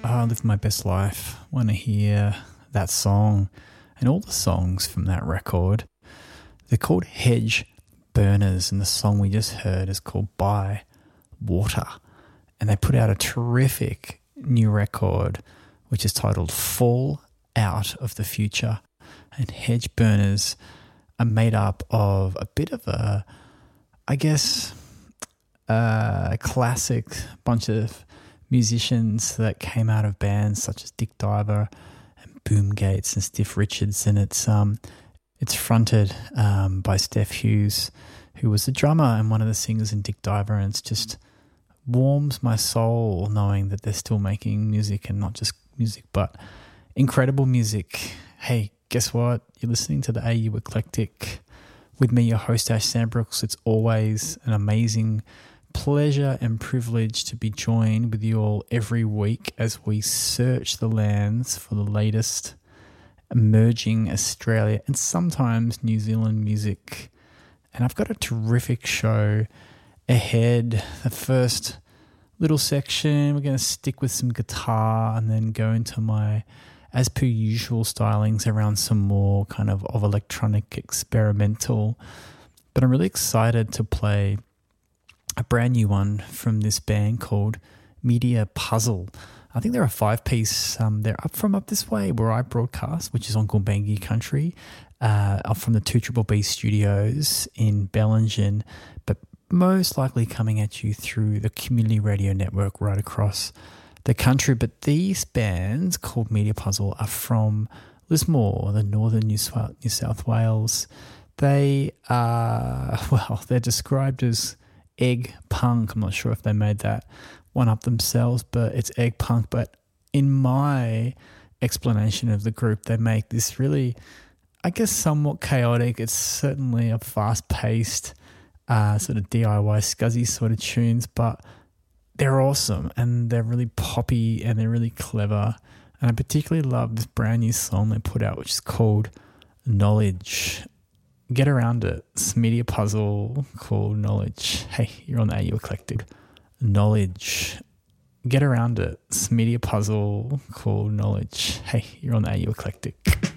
I live my best life. Want to hear that song and all the songs from that record. They're called Hedge Burners, and the song we just heard is called By Water. And they put out a terrific new record which is titled Fall Out of the Future. And Hedge Burners are made up of a bit of a, I guess, a classic bunch of musicians that came out of bands such as Dick Diver and Boom Gates and Stiff Richards, and it's fronted by Steph Hughes, who was the drummer and one of the singers in Dick Diver, and it just warms my soul knowing that they're still making music, and not just music but incredible music. Hey, guess what? You're listening to the AU Eclectic with me, your host Ash Sandbrooks. It's always an amazing pleasure and privilege to be joined with you all every week as we search the lands for the latest emerging Australia and sometimes New Zealand music. And I've got a terrific show ahead. The first little section, we're going to stick with some guitar and then go into my, as per usual, stylings around some more kind of electronic experimental. But I'm really excited to play a brand new one from this band called Media Puzzle. I think they're a 5-piece. They're up from up this way where I broadcast, which is on Gulbengi country, up from the 2BBB studios in Bellingen, but most likely coming at you through the community radio network right across the country. But these bands called Media Puzzle are from Lismore, the northern New South Wales. They are, well, they're described as egg punk. I'm not sure if they made that one up themselves, but it's egg punk. But in my explanation of the group, they make this really, I guess, somewhat chaotic. It's certainly a fast-paced sort of DIY scuzzy sort of tunes, but they're awesome and they're really poppy and they're really clever. And I particularly love this brand new song they put out, which is called Knowledge. Get around it. It's Media Puzzle called Knowledge. Hey, you're on the AU Eclectic. Knowledge. Get around it. It's Media Puzzle called Knowledge. Hey, you're on the AU Eclectic.